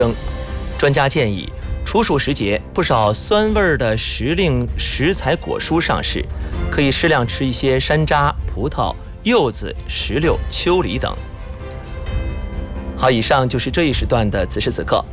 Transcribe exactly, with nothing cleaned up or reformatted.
专家建议，处暑时节，不少酸味的时令食材果蔬上市，可以适量吃一些山楂、葡萄、柚子、石榴、秋梨等。好，以上就是这一时段的此时此刻。